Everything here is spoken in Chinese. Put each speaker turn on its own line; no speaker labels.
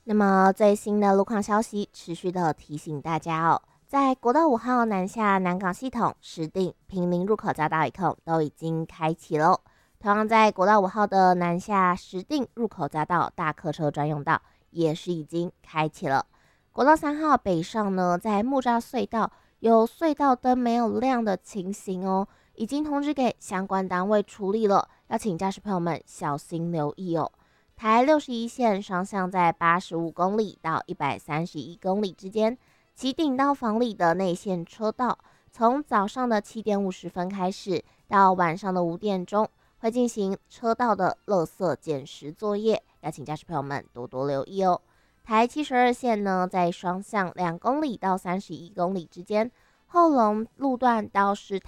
那么最新的路况消息，持续的提醒大家哦，在国道5号南下南港系统、石碇、平林入口匝道一控都已经开启喽。同样在国道5号的南下石碇入口匝道大客车专用道也是已经开启了。国道3号北上呢，在木栅隧道有隧道灯没有亮的情形哦，已经通知给相关单位处理了，要请驾驶朋友们小心留意哦。台61线双向在85公里到131公里之间，起顶到房里的内线车道，从早上的7点50分开始，到晚上的5点钟，会进行车道的垃圾捡拾作业，要请驾驶朋友们多多留意哦。台72线呢，在双向2公里到31公里之间，后龙路段到石